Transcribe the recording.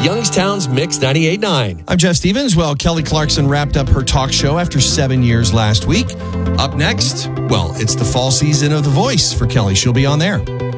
Youngstown's Mix 98.9. I'm Jeff Stevens. Well, Kelly Clarkson wrapped up her talk show after 7 years last week. Up next, well, it's the fall season of The Voice for Kelly. She'll be on there.